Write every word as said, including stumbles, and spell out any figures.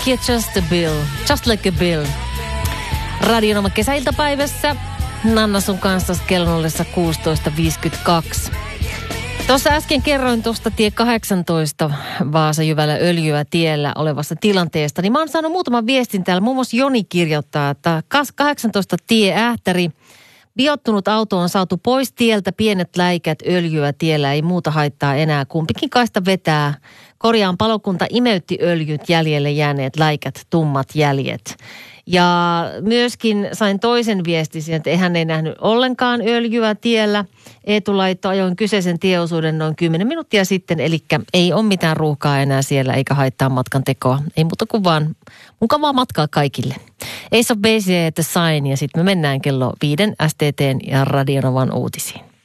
you're just a bill, just like a bill. Radionoma kesäiltapäivässä. Nanna sun kanssa kello ollessa kuusitoista viisikymmentäkaksi. Tuossa äsken kerroin tuosta tie kahdeksantoista Vaasa-Jyvällä Öljyä tiellä olevasta tilanteesta, niin mä oon saanut muutaman viestin täällä. Muun muassa Joni kirjoittaa, että kahdeksantoista tie Ähtäri. Biottunut auto on saatu pois tieltä, pienet läikät, öljyä tiellä, ei muuta haittaa enää. Kumpikin kaista vetää. Korjaan palokunta imeytti öljyt, jäljelle jääneet läikät, tummat jäljet. Ja myöskin sain toisen viestin, että hän ei nähnyt ollenkaan öljyä tiellä. Eetu laittoi ajoin kyseisen tieosuuden noin kymmenen minuuttia sitten, eli ei ole mitään ruuhkaa enää siellä eikä haittaa matkan tekoa. Ei muuta kuin vaan mukavaa matkaa kaikille. Ace of Base at the Sign ja sitten me mennään kello viiden S T T:n ja Radionovan uutisiin.